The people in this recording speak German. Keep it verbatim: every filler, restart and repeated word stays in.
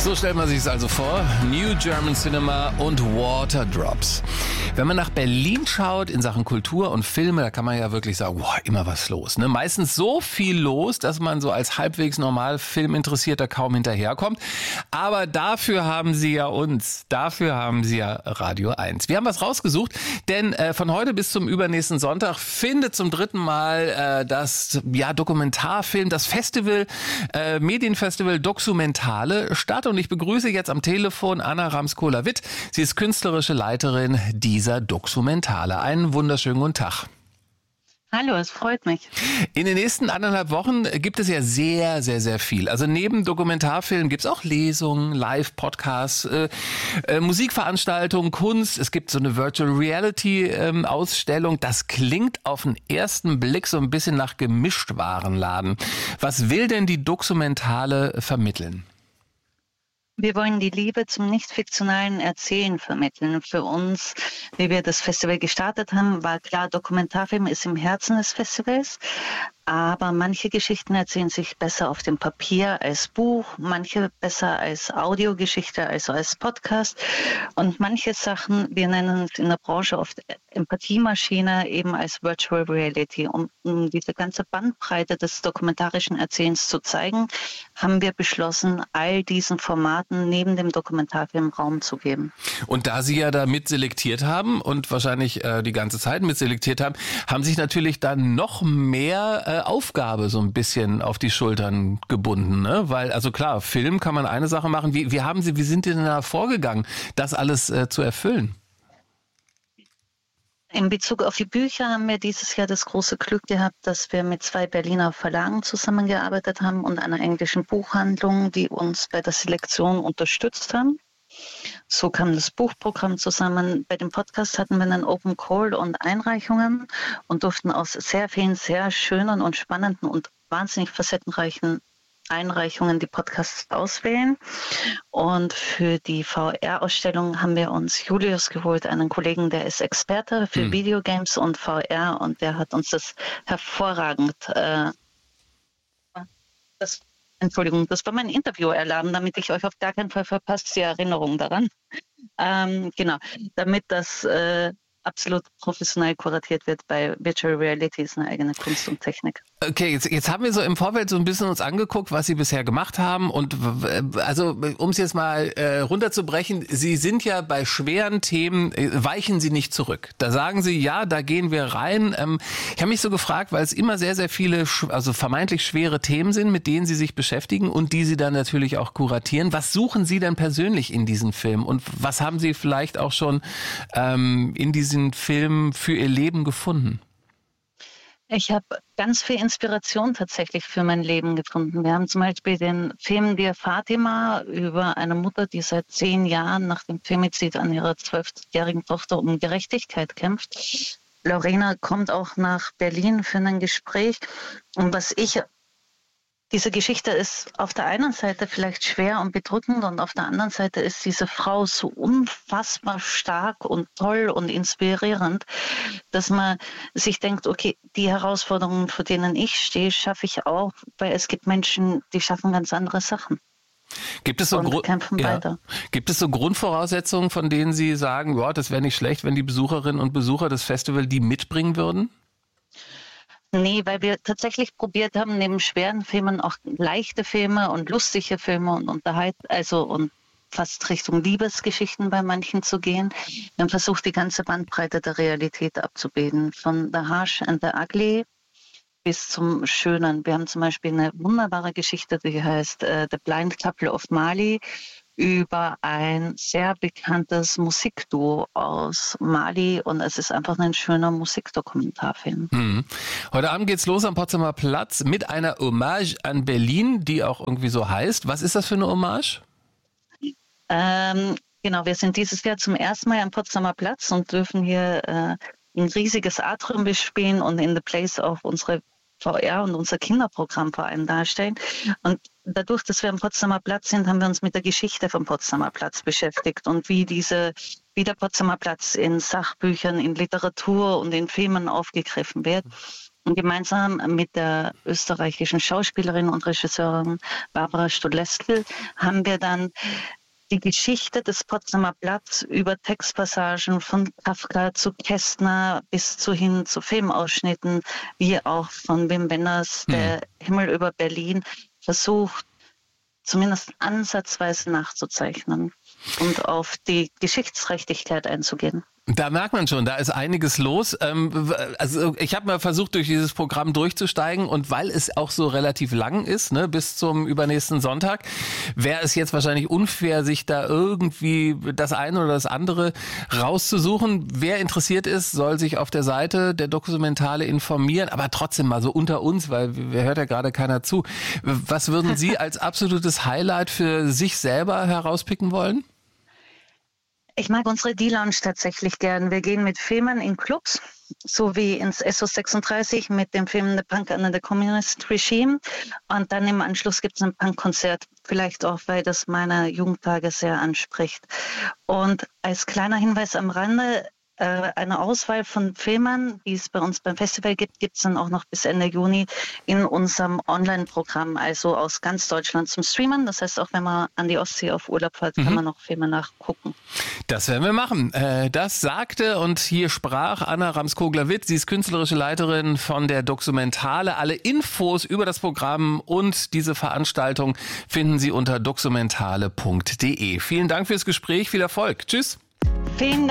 So stellt man sich es also vor. New German Cinema und Waterdrops. Wenn man nach Berlin schaut in Sachen Kultur und Filme, da kann man ja wirklich sagen, boah, immer was los. Ne? Meistens so viel los, dass man so als halbwegs normal Filminteressierter kaum hinterherkommt. Aber dafür haben Sie ja uns. Dafür haben Sie ja Radio eins. Wir haben was rausgesucht, denn äh, von heute bis zum übernächsten Sonntag findet zum dritten Mal äh, das ja, Dokumentarfilm, das Festival, äh, Medienfestival Documentale statt. Und ich begrüße jetzt am Telefon Anna Ramskola-Witt. Sie ist künstlerische Leiterin dieser Documentale. Einen wunderschönen guten Tag. Hallo, es freut mich. In den nächsten anderthalb Wochen gibt es ja sehr, sehr, sehr viel. Also neben Dokumentarfilmen gibt es auch Lesungen, Live-Podcasts, äh, äh, Musikveranstaltungen, Kunst. Es gibt so eine Virtual Reality-Ausstellung. Ähm, das klingt auf den ersten Blick so ein bisschen nach Gemischtwarenladen. Was will denn die Dokumentale vermitteln? Wir wollen die Liebe zum nicht-fiktionalen Erzählen vermitteln. Für uns, wie wir das Festival gestartet haben, war klar, Dokumentarfilm ist im Herzen des Festivals. Aber manche Geschichten erzählen sich besser auf dem Papier als Buch, manche besser als Audiogeschichte, also als Podcast. Und manche Sachen, wir nennen es in der Branche oft Empathiemaschine, eben als Virtual Reality. Um, um diese ganze Bandbreite des dokumentarischen Erzählens zu zeigen, haben wir beschlossen, all diesen Formaten neben dem Dokumentarfilm Raum zu geben. Und da Sie ja da mit selektiert haben und wahrscheinlich äh, die ganze Zeit mit selektiert haben, haben sich natürlich dann noch mehr äh, Aufgabe so ein bisschen auf die Schultern gebunden, ne? Weil, also klar, Film kann man eine Sache machen. Wie, wie haben Sie, wie sind Sie denn da vorgegangen, das alles äh, zu erfüllen? In Bezug auf die Bücher haben wir dieses Jahr das große Glück gehabt, dass wir mit zwei Berliner Verlagen zusammengearbeitet haben und einer englischen Buchhandlung, die uns bei der Selektion unterstützt haben. So kam das Buchprogramm zusammen. Bei dem Podcast hatten wir einen Open Call und Einreichungen und durften aus sehr vielen sehr schönen und spannenden und wahnsinnig facettenreichen Einreichungen die Podcasts auswählen. Und für die V R-Ausstellung haben wir uns Julius geholt, einen Kollegen, der ist Experte für hm. Videogames und V R, und der hat uns das hervorragend äh, das Entschuldigung, das war mein Interview erladen, damit ich euch auf gar keinen Fall verpasst, die Erinnerung daran. Ähm, genau, damit das äh, absolut professionell kuratiert wird. Bei Virtual Reality ist eine eigene Kunst und Technik. Okay, jetzt, jetzt haben wir so im Vorfeld so ein bisschen uns angeguckt, was Sie bisher gemacht haben, und also um es jetzt mal äh, runterzubrechen, Sie sind ja bei schweren Themen, äh, weichen Sie nicht zurück. Da sagen Sie, ja, da gehen wir rein. Ähm, ich habe mich so gefragt, weil es immer sehr, sehr viele, also vermeintlich schwere Themen sind, mit denen Sie sich beschäftigen und die Sie dann natürlich auch kuratieren. Was suchen Sie denn persönlich in diesen Filmen und was haben Sie vielleicht auch schon ähm, in diesen Filmen für Ihr Leben gefunden? Ich habe ganz viel Inspiration tatsächlich für mein Leben gefunden. Wir haben zum Beispiel den Film Dear Fatima über eine Mutter, die seit zehn Jahren nach dem Femizid an ihrer zwölfjährigen Tochter um Gerechtigkeit kämpft. Lorena kommt auch nach Berlin für ein Gespräch. Und was ich Diese Geschichte ist auf der einen Seite vielleicht schwer und bedrückend und auf der anderen Seite ist diese Frau so unfassbar stark und toll und inspirierend, dass man sich denkt, okay, die Herausforderungen, vor denen ich stehe, schaffe ich auch, weil es gibt Menschen, die schaffen ganz andere Sachen. Gibt es so, Gru- ja. Gibt es so Grundvoraussetzungen, von denen Sie sagen, ja, das wäre nicht schlecht, wenn die Besucherinnen und Besucher des Festivals die mitbringen würden? Nee, weil wir tatsächlich probiert haben, neben schweren Filmen auch leichte Filme und lustige Filme und Unterhalt, also und fast Richtung Liebesgeschichten bei manchen zu gehen. Wir haben versucht, die ganze Bandbreite der Realität abzubilden, von The Harsh and the Ugly bis zum Schönen. Wir haben zum Beispiel eine wunderbare Geschichte, die heißt uh, The Blind Couple of Mali, über ein sehr bekanntes Musikduo aus Mali, und es ist einfach ein schöner Musikdokumentarfilm. Mhm. Heute Abend geht's los am Potsdamer Platz mit einer Hommage an Berlin, die auch irgendwie so heißt. Was ist das für eine Hommage? Ähm, genau, wir sind dieses Jahr zum ersten Mal am Potsdamer Platz und dürfen hier äh, ein riesiges Atrium bespielen und in The Place auch unsere V R und unser Kinderprogramm vor allem darstellen. Und dadurch, dass wir am Potsdamer Platz sind, haben wir uns mit der Geschichte vom Potsdamer Platz beschäftigt und wie diese, wie der Potsdamer Platz in Sachbüchern, in Literatur und in Filmen aufgegriffen wird. gemeinsam mit der österreichischen Schauspielerin und Regisseurin Barbara Studlesky haben wir dann die Geschichte des Potsdamer Platz über Textpassagen von Kafka zu Kästner bis zu hin zu Filmausschnitten, wie auch von Wim Wenders, Der Himmel über Berlin, versucht, zumindest ansatzweise nachzuzeichnen und auf die Geschichtsträchtigkeit einzugehen. Da merkt man schon, da ist einiges los. Ähm, also ich habe mal versucht, durch dieses Programm durchzusteigen und weil es auch so relativ lang ist, ne, bis zum übernächsten Sonntag, wäre es jetzt wahrscheinlich unfair, sich da irgendwie das eine oder das andere rauszusuchen. Wer interessiert ist, soll sich auf der Seite der Dokumentale informieren, aber trotzdem mal so unter uns, weil wir hört ja gerade keiner zu. Was würden Sie als absolutes Highlight für sich selber herauspicken wollen? Ich mag unsere D-Lounge tatsächlich gern. Wir gehen mit Filmen in Clubs, so wie ins S O sechsunddreißig mit dem Film The Punk Under the Communist Regime. Und dann im Anschluss gibt es ein Punkkonzert, vielleicht auch, weil das meine Jugendtage sehr anspricht. Und als kleiner Hinweis am Rande, eine Auswahl von Filmen, die es bei uns beim Festival gibt, gibt es dann auch noch bis Ende Juni in unserem Online-Programm, also aus ganz Deutschland zum Streamen. Das heißt, auch wenn man an die Ostsee auf Urlaub fährt, mhm. kann man noch Filme nachgucken. Das werden wir machen. Das sagte und hier sprach Anna Ramskogler-Witt. Sie ist künstlerische Leiterin von der Dokumentale. Alle Infos über das Programm und diese Veranstaltung finden Sie unter dokumentale punkt de. Vielen Dank fürs Gespräch. Viel Erfolg. Tschüss. Vielen Dank.